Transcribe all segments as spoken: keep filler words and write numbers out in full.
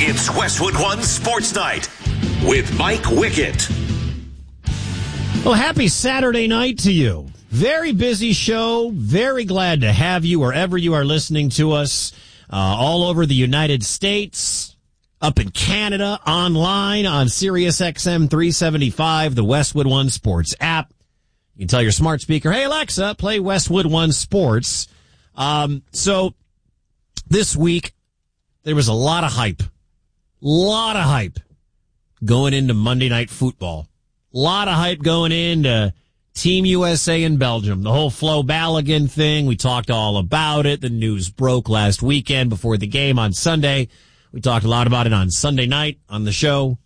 It's Westwood One Sports Night with Mike Wickett. Well, happy Saturday night to you. Very busy show. Very glad to have you wherever you are listening to us, uh, all over the United States, up in Canada, online on Sirius X M three seventy-five, the Westwood One Sports app. You can tell your smart speaker, hey, Alexa, play Westwood One Sports. Um, so this week, there was a lot of hype. lot of hype going into Monday Night Football. A lot of hype going into Team U S A in Belgium. The whole Flo Balogun thing, we talked all about it. The news broke last weekend before the game on Sunday. We talked a lot about it on Sunday night on the show.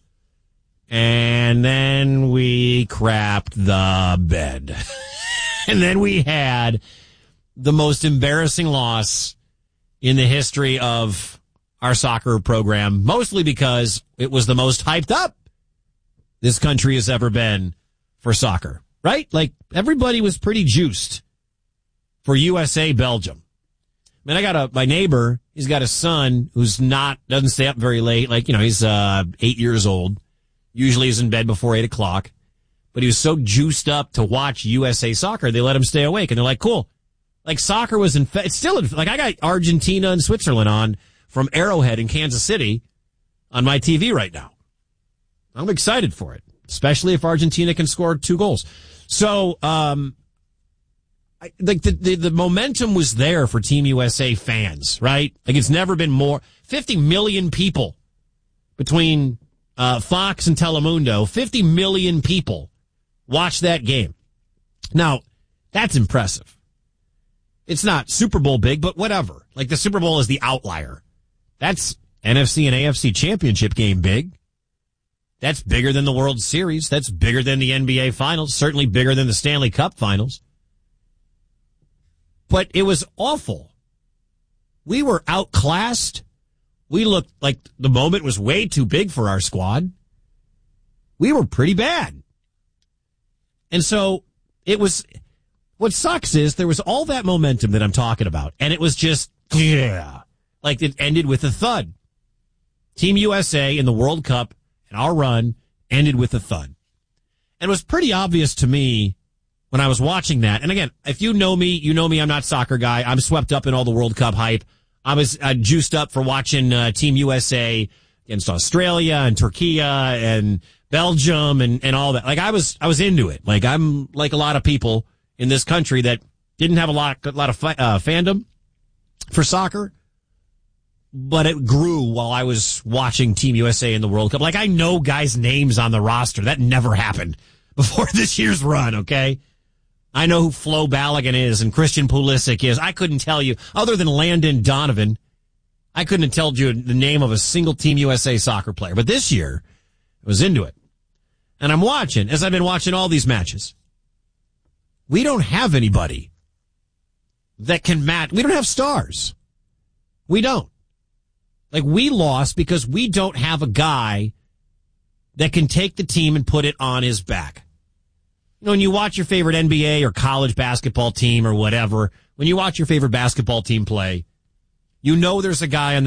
And then we crapped the bed. And then we had the most embarrassing loss in the history of our soccer program, mostly because it was the most hyped up this country has ever been for soccer, right? Like, everybody was pretty juiced for U S A Belgium. I mean, I got a, my neighbor, he's got a son who's not, doesn't stay up very late. Like, you know, he's, uh, eight years old. Usually is in bed before eight o'clock. But he was so juiced up to watch U S A soccer, they let him stay awake. And they're like, cool. Like, soccer was in, it's still, in, like, I got Argentina and Switzerland on from Arrowhead in Kansas City on my T V right now. I'm excited for it, especially if Argentina can score two goals. So, um, I, like the, the, the momentum was there for Team U S A fans, right? Like, it's never been more. fifty million people between, uh, Fox and Telemundo, fifty million people watched that game. Now, that's impressive. It's not Super Bowl big, but whatever. Like, the Super Bowl is the outlier. That's N F C and A F C championship game big. That's bigger than the World Series. That's bigger than the N B A Finals. Certainly bigger than the Stanley Cup Finals. But it was awful. We were outclassed. We looked like the moment was way too big for our squad. We were pretty bad. And so it was, what sucks is there was all that momentum that I'm talking about. And it was just, yeah, like it ended with a thud. Team U S A in the World Cup and our run ended with a thud. And it was pretty obvious to me when I was watching that. And again, if you know me, you know me, I'm not a soccer guy. I'm swept up in all the World Cup hype. I was uh, juiced up for watching uh, Team U S A against Australia and Turkey and Belgium and, and all that. Like, I was, I was into it. Like, I'm like a lot of people in this country that didn't have a lot, a lot of fi- uh, fandom for soccer, but it grew while I was watching Team U S A in the World Cup. Like, I know guys' names on the roster. That never happened before this year's run, okay? I know who Flo Balogun is and Christian Pulisic is. I couldn't tell you, other than Landon Donovan, I couldn't have told you the name of a single Team U S A soccer player. But this year, I was into it. And I'm watching, as I've been watching all these matches. We don't have anybody that can match. We don't have stars. We don't. Like, we lost because we don't have a guy that can take the team and put it on his back. You know, when you watch your favorite N B A or college basketball team or whatever, when you watch your favorite basketball team play, you know there's a guy on